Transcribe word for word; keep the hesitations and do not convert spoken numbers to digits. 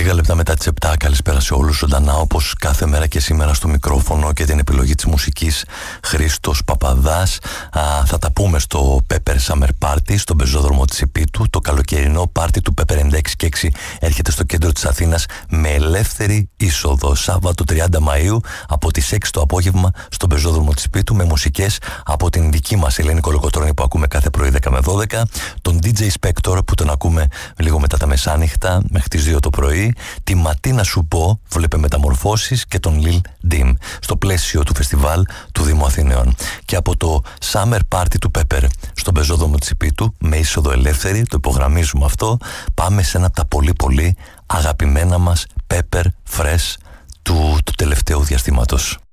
Λίγα λεπτά μετά τις επτά, καλησπέρα σε όλους ζωντανά όπως κάθε μέρα και σήμερα στο μικρόφωνο και την επιλογή της μουσικής Χρήστος Παπαδάς. Α, θα τα πούμε στο Pepper Summer Party στον πεζόδρομο της Επίτου. Το καλοκαιρινό πάρτι του Pepper ενενήντα έξι και έξι έρχεται στο κέντρο της Αθήνας με ελεύθερη είσοδο. Σάββατο τριάντα Μαΐου από τις έξι το απόγευμα στον πεζόδρομο της Επίτου με μουσικές από την δική μας Ελένη Κολοκοτρώνη που ακούμε κάθε πρωί δέκα με δώδεκα, τον ντι τζέι Spector που τον ακούμε λίγο μετά τα μεσάνυχτα μέχρι τις δύο το πρωί, τη Ματίνα Σουπό, βλέπε μεταμορφώσεις και τον Lil Dim στο πλαίσιο του φεστιβάλ του Δήμου Αθηναίων. Και από το Summer Party του Pepper στον πεζόδρομο της Επίτου με είσοδο ελεύθερη, το υπογραμμίζουμε αυτό, πάμε σε ένα από τα πολύ πολύ αγαπημένα μας Pepper Fresh του, του τελευταίου διαστήματος.